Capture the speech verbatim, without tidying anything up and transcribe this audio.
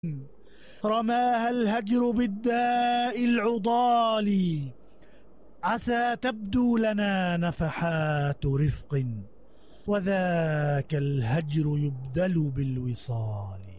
رماها الهجر بالداء العضال، عسى تبدو لنا نفحات رفق، وذاك الهجر يبدل بالوصال.